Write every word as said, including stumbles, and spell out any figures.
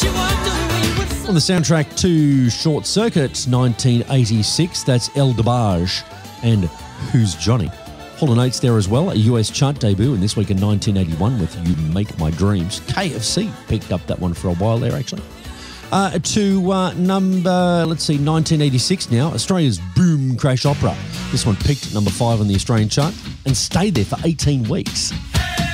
On the soundtrack to Short Circuit, nineteen eighty-six, that's El DeBarge and Who's Johnny? Hall and Oates there as well, a U S chart debut, and this week in nineteen eighty-one with You Make My Dreams. K F C picked up that one for a while there, actually. Uh, to uh, number, let's see, nineteen eighty-six now, Australia's Boom Crash Opera. This one peaked at number five on the Australian chart and stayed there for eighteen weeks.